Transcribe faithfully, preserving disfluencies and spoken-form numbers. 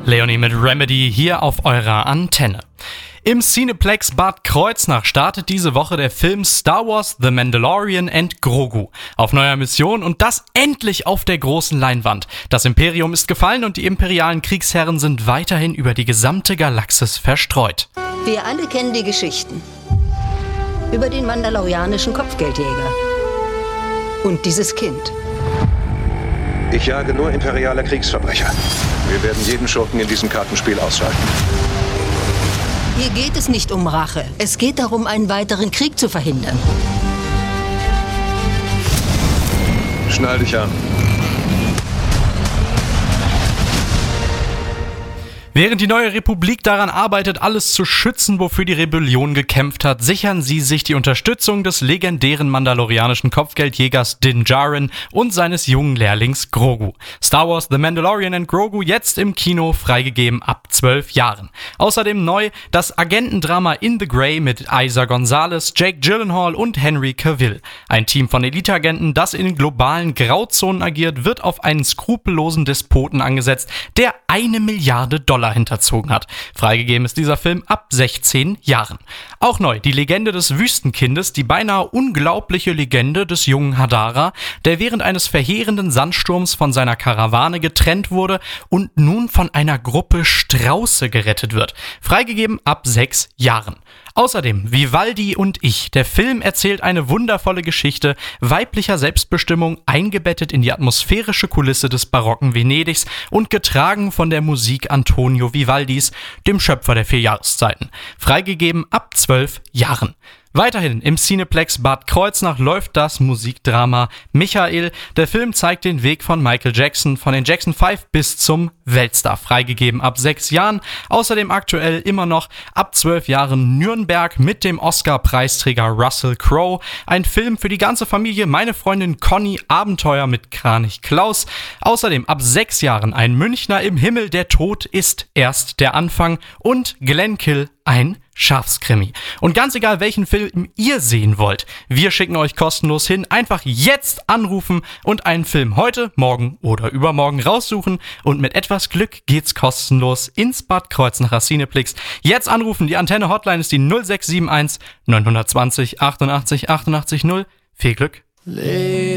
Leonie mit Remedy hier auf eurer Antenne. Im Cineplex Bad Kreuznach startet diese Woche der Film Star Wars The Mandalorian and Grogu auf neuer Mission und das endlich auf der großen Leinwand. Das Imperium ist gefallen und die imperialen Kriegsherren sind weiterhin über die gesamte Galaxis verstreut. Wir alle kennen die Geschichten über den mandalorianischen Kopfgeldjäger und dieses Kind. Ich jage nur imperiale Kriegsverbrecher. Wir werden jeden Schurken in diesem Kartenspiel ausschalten. Hier geht es nicht um Rache. Es geht darum, einen weiteren Krieg zu verhindern. Schnall dich an. Während die neue Republik daran arbeitet, alles zu schützen, wofür die Rebellion gekämpft hat, sichern sie sich die Unterstützung des legendären mandalorianischen Kopfgeldjägers Din Djarin und seines jungen Lehrlings Grogu. Star Wars The Mandalorian and Grogu jetzt im Kino, freigegeben ab zwölf Jahren. Außerdem neu das Agentendrama In the Grey mit Eiza Gonzalez, Jake Gyllenhaal und Henry Cavill. Ein Team von Eliteagenten, das in globalen Grauzonen agiert, wird auf einen skrupellosen Despoten angesetzt, der eine Milliarde Dollar hinterzogen hat. Freigegeben ist dieser Film ab sechzehn Jahren. Auch neu die Legende des Wüstenkindes, die beinahe unglaubliche Legende des jungen Hadara, der während eines verheerenden Sandsturms von seiner Karawane getrennt wurde und nun von einer Gruppe Strauße gerettet wird. Freigegeben ab sechs Jahren. Außerdem Vivaldi und ich. Der Film erzählt eine wundervolle Geschichte weiblicher Selbstbestimmung, eingebettet in die atmosphärische Kulisse des barocken Venedigs und getragen von der Musik Antonio Vivaldis, dem Schöpfer der vier Jahreszeiten. Freigegeben ab zwölf Jahren. Weiterhin im Cineplex Bad Kreuznach läuft das Musikdrama Michael. Der Film zeigt den Weg von Michael Jackson, von den Jackson fünf bis zum Weltstar. Freigegeben ab sechs Jahren. Außerdem aktuell immer noch ab zwölf Jahren Nürnberg mit dem Oscar-Preisträger Russell Crowe. Ein Film für die ganze Familie. Meine Freundin Conny, Abenteuer mit Kranich Klaus. Außerdem ab sechs Jahren ein Münchner im Himmel. Der Tod ist erst der Anfang. Und Glenkill, ein Schafskrimi. Und ganz egal, welchen Film ihr sehen wollt, wir schicken euch kostenlos hin. Einfach jetzt anrufen und einen Film heute, morgen oder übermorgen raussuchen. Und mit etwas Glück geht's kostenlos ins Bad Kreuznacher Cineplex. Jetzt anrufen, die Antenne-Hotline ist die null sechs sieben eins neun zwei null achtundachtzig achtundachtzig achtundachtzig null. Viel Glück!